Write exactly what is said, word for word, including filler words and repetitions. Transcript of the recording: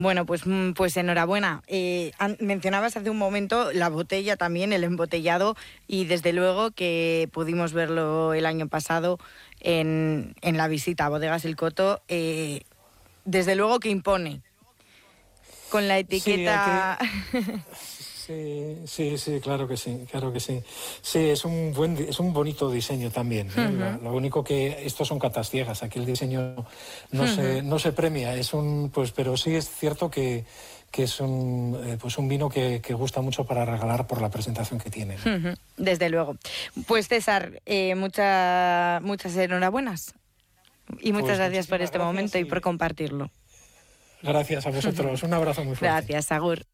Bueno, pues, pues enhorabuena. Eh, mencionabas hace un momento la botella también, el embotellado, y desde luego que pudimos verlo el año pasado en, en la visita a Bodegas El Coto. Eh, desde luego que impone. Con la etiqueta... Sí, hay que... Sí, sí, sí, claro que sí, claro que sí. Sí, es un buen, es un bonito diseño también, ¿eh? Uh-huh. Lo, lo único que estos son catas ciegas, aquí el diseño no uh-huh. se, no se premia, es un, pues, pero sí es cierto que, que es un, eh, pues un vino que, que gusta mucho para regalar por la presentación que tiene, ¿no? Uh-huh. Desde luego. Pues César, eh, mucha, muchas enhorabuenas y muchas pues gracias por este gracias momento y... y por compartirlo. Gracias a vosotros, un abrazo muy fuerte. Gracias, agur.